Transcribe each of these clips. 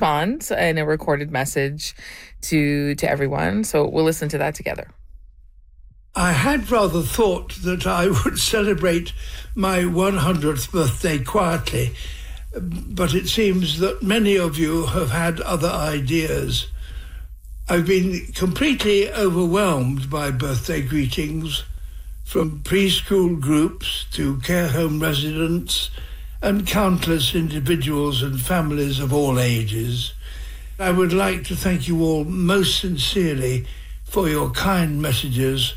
respond in a recorded message to everyone. So we'll listen to that together. I had rather thought that I would celebrate my 100th birthday quietly, but it seems that many of you have had other ideas. I've been completely overwhelmed by birthday greetings, from preschool groups to care home residents and countless individuals and families of all ages. I would like to thank you all most sincerely for your kind messages.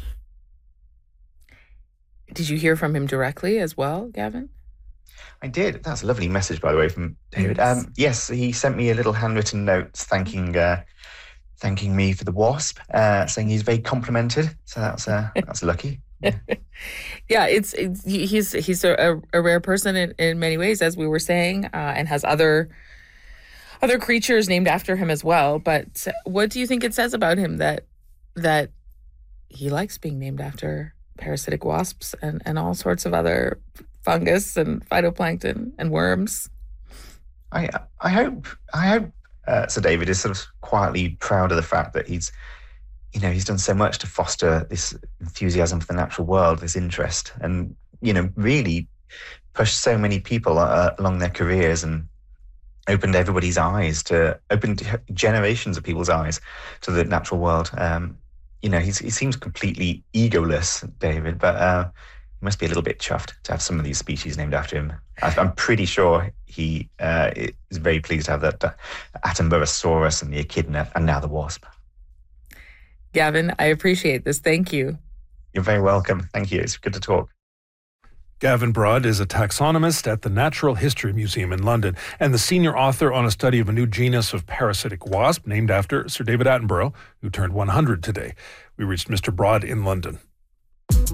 Did you hear from him directly as well, Gavin? I did. That's a lovely message, by the way, from David. Yes, he sent me a little handwritten note thanking me for the WASP, saying he's very complimented. So that's lucky. Yeah, he's a rare person in many ways, as we were saying, and has other creatures named after him as well. But what do you think it says about him that he likes being named after parasitic wasps and all sorts of other fungus and phytoplankton and worms? I hope Sir David is sort of quietly proud of the fact that he's done so much to foster this enthusiasm for the natural world, this interest, and really pushed so many people along their careers and opened generations of people's eyes to the natural world. He seems completely egoless, David, but he must be a little bit chuffed to have some of these species named after him. I'm pretty sure he is very pleased to have that Attenborosaurus and the echidna and now the wasp. Gavin, I appreciate this. Thank you. You're very welcome. Thank you. It's good to talk. Gavin Broad is a taxonomist at the Natural History Museum in London and the senior author on a study of a new genus of parasitic wasp named after Sir David Attenborough, who turned 100 today. We reached Mr. Broad in London.